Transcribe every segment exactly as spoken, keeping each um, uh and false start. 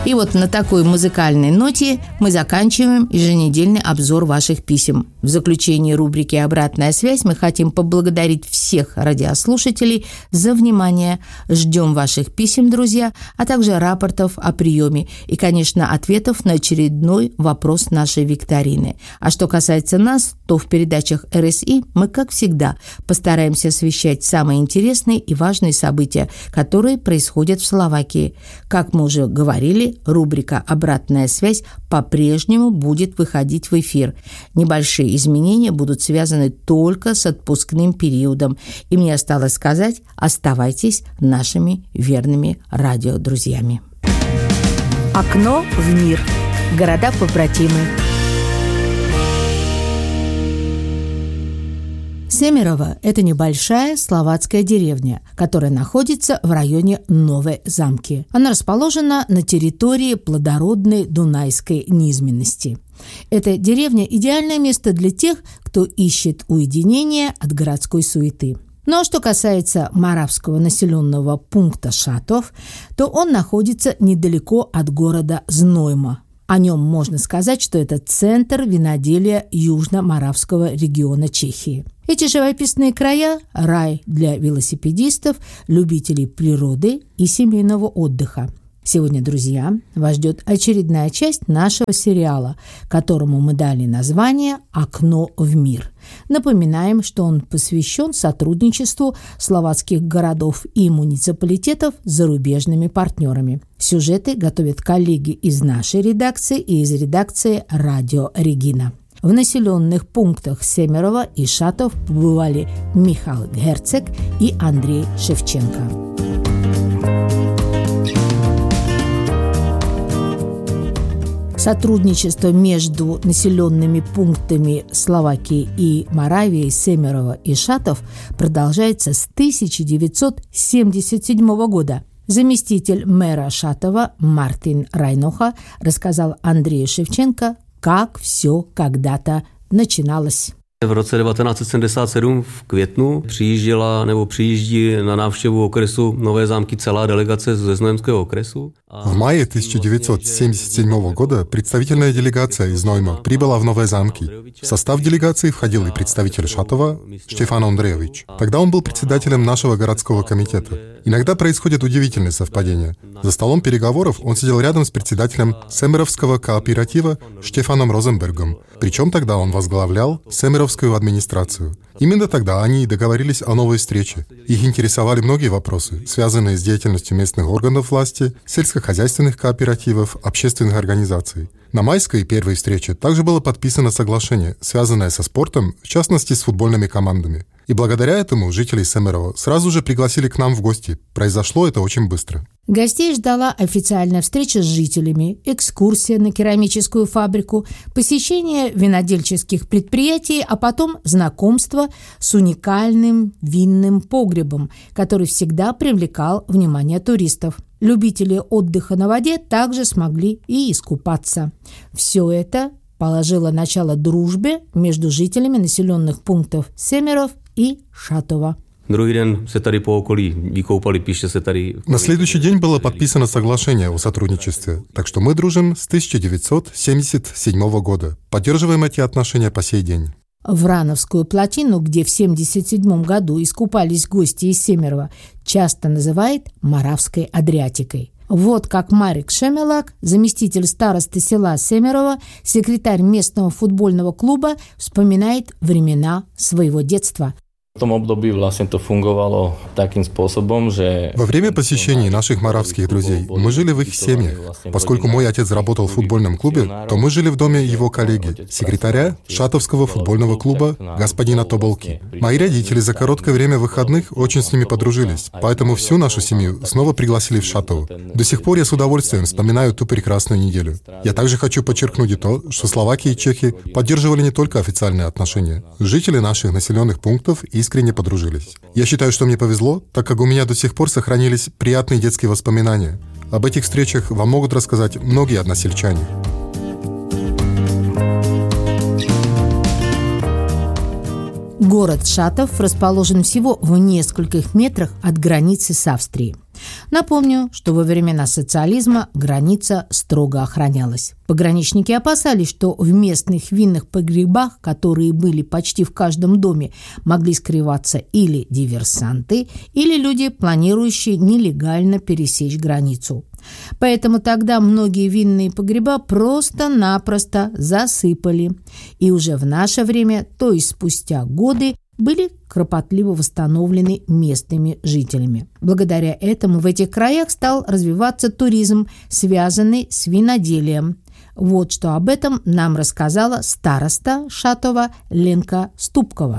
И вот на такой музыкальной ноте мы заканчиваем еженедельный обзор ваших писем. В заключении рубрики «Обратная связь» мы хотим поблагодарить всех радиослушателей за внимание. Ждем ваших писем, друзья, а также рапортов о приеме и, конечно, ответов на очередной вопрос нашей викторины. А что касается нас, то в передачах эр эс и мы, как всегда, постараемся освещать самые интересные и важные события, которые происходят в Словакии. Как мы уже говорили, рубрика «Обратная связь» по-прежнему будет выходить в эфир. Небольшие изменения будут связаны только с отпускным периодом. И мне осталось сказать, оставайтесь нашими верными радиодрузьями. Окно в мир. Города-побратимы. Семерово – это небольшая словацкая деревня, которая находится в районе Новой Замки. Она расположена на территории плодородной дунайской низменности. Эта деревня – идеальное место для тех, кто ищет уединения от городской суеты. Ну а что касается моравского населенного пункта Шатов, то он находится недалеко от города Знойма. О нем можно сказать, что это центр виноделия Южно-Моравского региона Чехии. Эти живописные края – рай для велосипедистов, любителей природы и семейного отдыха. Сегодня, друзья, вас ждет очередная часть нашего сериала, которому мы дали название «Окно в мир». Напоминаем, что он посвящен сотрудничеству словацких городов и муниципалитетов с зарубежными партнерами. Сюжеты готовят коллеги из нашей редакции и из редакции «Радио Регина». В населенных пунктах Семерово и Шатов побывали Михаил Герцег и Андрей Шевченко. Сотрудничество между населенными пунктами Словакии и Моравии, Семерово и Шатов продолжается с тысяча девятьсот семьдесят седьмого года. Заместитель мэра Шатова Мартин Райноха рассказал Андрею Шевченко, как все когда-то начиналось. V roce devatenáct set sedmdesát sedm v květnu přijížděla nebo přijíždí na návštěvu okresu Nové Zámky celá delegace ze Znojemského okresu. В мае тысяча девятьсот семьдесят седьмого года представительная делегация из Знойма прибыла в Новые Замки. В состав делегации входил и представитель Шатова Штефан Андреевич. Тогда он был председателем нашего городского комитета. Иногда происходят удивительные совпадения. За столом переговоров он сидел рядом с председателем Семеровского кооператива Штефаном Розенбергом. Причем тогда он возглавлял Семеровскую администрацию. Именно тогда они и договорились о новой встрече. Их интересовали многие вопросы, связанные с деятельностью местных органов власти, сельскохозяйственных кооперативов, общественных организаций. На майской первой встрече также было подписано соглашение, связанное со спортом, в частности с футбольными командами. И благодаря этому жителей Семерова сразу же пригласили к нам в гости. Произошло это очень быстро. Гостей ждала официальная встреча с жителями, экскурсия на керамическую фабрику, посещение винодельческих предприятий, а потом знакомство с уникальным винным погребом, который всегда привлекал внимание туристов. Любители отдыха на воде также смогли и искупаться. Все это положило начало дружбе между жителями населенных пунктов Семеров и Шатова. На следующий день было подписано соглашение о сотрудничестве, так что мы дружим с тысяча девятьсот семьдесят седьмого года. Поддерживаем эти отношения по сей день. Врановскую плотину, где в семьдесят седьмом году искупались гости из Семерова, часто называют Моравской Адриатикой. Вот как Марик Шемелак, заместитель старосты села Семерово, секретарь местного футбольного клуба, вспоминает времена своего детства. В том обдобí vlastne to fungovalo takým spôsobom, že... Во время посещений наших моравских друзей мы жили в их семьях. Поскольку мой отец работал в футбольном клубе, то мы жили в доме его коллеги, секретаря Шатовского футбольного клуба господина Тоболки. Мои родители за короткое время выходных очень с ними подружились, поэтому всю нашу семью снова пригласили в Шатов. До сих пор я с удовольствием вспоминаю ту прекрасную неделю. Я также хочу подчеркнуть и то, что Словакия и Чехия поддерживали не только официальные отношения. Жители наших населенных пунктов и искренне подружились. Я считаю, что мне повезло, так как у меня до сих пор сохранились приятные детские воспоминания. Об этих встречах вам могут рассказать многие односельчане. Город Шатов расположен всего в нескольких метрах от границы с Австрией. Напомню, что во времена социализма граница строго охранялась. Пограничники опасались, что в местных винных погребах, которые были почти в каждом доме, могли скрываться или диверсанты, или люди, планирующие нелегально пересечь границу. Поэтому тогда многие винные погреба просто-напросто засыпали. И уже в наше время, то есть спустя годы, были кропотливо восстановлены местными жителями. Благодаря этому в этих краях стал развиваться туризм, связанный с виноделием. Вот что об этом нам рассказала староста Šatova Lenka Stupkova.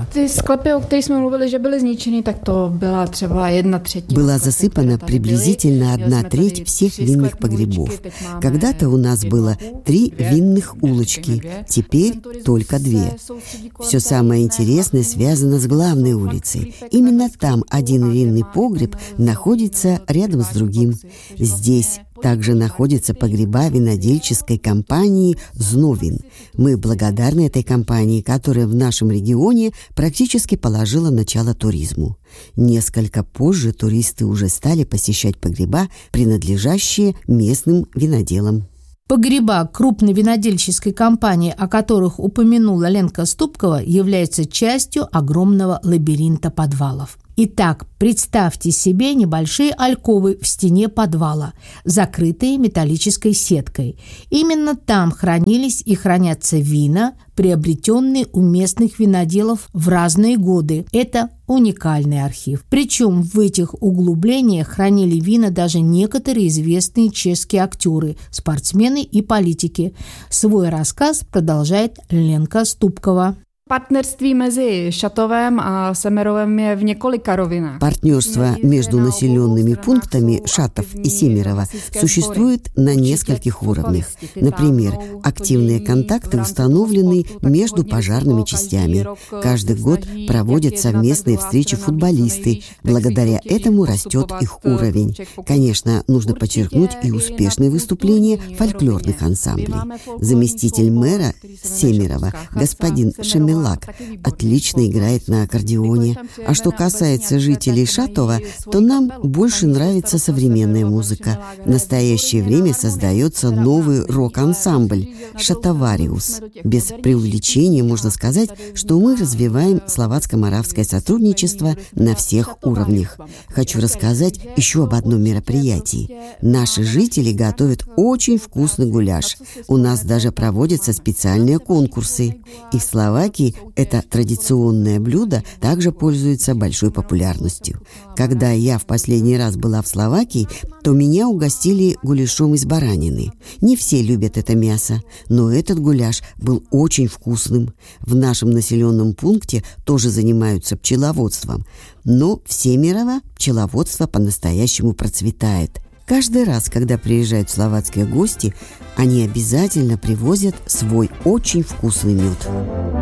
Была засыпана приблизительно одна треть всех винных погребов. Когда-то у нас было три винных улочки, теперь только две. Все самое интересное связано с главной улицей. Именно там один винный погреб находится рядом с другим. Здесь также находятся погреба винодельческой компании «Зновин». Мы благодарны этой компании, которая в нашем регионе практически положила начало туризму. Несколько позже туристы уже стали посещать погреба, принадлежащие местным виноделам. Погреба крупной винодельческой компании, о которых упомянула Ленка Ступкова, являются частью огромного лабиринта подвалов. Итак, представьте себе небольшие альковы в стене подвала, закрытые металлической сеткой. Именно там хранились и хранятся вина, приобретенные у местных виноделов в разные годы. Это уникальный архив. Причем в этих углублениях хранили вина даже некоторые известные чешские актеры, спортсмены и политики. Свой рассказ продолжает Ленка Ступкова. Партнерство между Šatovem a Semerovem je в několika rovinách. Партнерство между населенными пунктами Шатов и Семерово существует на нескольких уровнях. Например, активные контакты установлены между пожарными частями. Каждый год проводят совместные встречи футболисты. Благодаря этому растет их уровень. Конечно, нужно подчеркнуть и успешные выступления фольклорных ансамблей. Заместитель мэра Семерова, господин Шемелак, отлично играет на аккордеоне. А что касается жителей Шатова, то нам больше нравится современная музыка. В настоящее время создается новый рок-ансамбль «Шатовариус». Без преувеличения можно сказать, что мы развиваем словацко-моравское сотрудничество на всех уровнях. Хочу рассказать еще об одном мероприятии. Наши жители готовят очень вкусный гуляш. У нас даже проводятся специальные конкурсы. И в Словакии это традиционное блюдо также пользуется большой популярностью. Когда я в последний раз была в Словакии, то меня угостили гуляшом из баранины. Не все любят это мясо, но этот гуляш был очень вкусным. В нашем населенном пункте тоже занимаются пчеловодством. Но в Семерово пчеловодство по-настоящему процветает. Каждый раз, когда приезжают словацкие гости, они обязательно привозят свой очень вкусный мед.